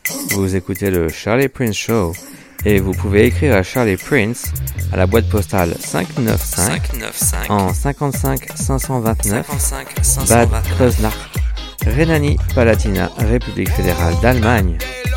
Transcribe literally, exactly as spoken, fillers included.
Vous écoutez le Charlie Prince Show et vous pouvez écrire à Charlie Prince à la boîte postale cinq neuf cinq en cinquante-cinq cinq cent vingt-neuf Bad Kreuznach, Rhénanie-Palatinat, République fédérale d'Allemagne.